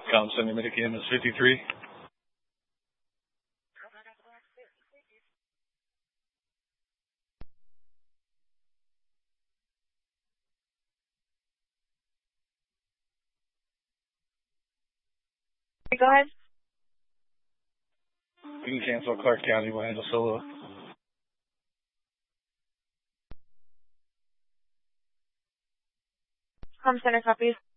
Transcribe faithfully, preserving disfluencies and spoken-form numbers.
Com Center Medicam is fifty-three. Go ahead. We can cancel Clark County. We'll handle solo. Com Center copies.